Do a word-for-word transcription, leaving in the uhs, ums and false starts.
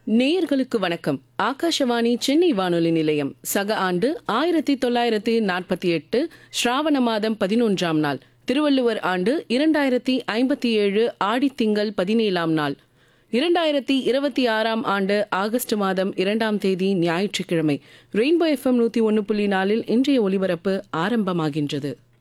நேயர்களுக்கு வணக்கம். ஆகாஷவாணி சென்னை வானொலி நிலையம். சக ஆண்டு ஆயிரத்தி தொள்ளாயிரத்தி நாற்பத்தி எட்டு ஸ்ராவண மாதம் பதினொன்றாம் நாள், திருவள்ளுவர் ஆண்டு இரண்டாயிரத்தி ஐம்பத்தி ஏழு ஆடித்திங்கள் பதினேழாம் நாள், இரண்டாயிரத்தி இருபத்தி ஆறாம் ஆண்டு ஆகஸ்ட் மாதம் இரண்டாம் தேதி ஞாயிற்றுக்கிழமை. ரெயின்போ எஃப்எம் நூத்தி ஒன்னு புள்ளி நாலில் இன்றைய ஒலிபரப்பு ஆரம்பமாகின்றது.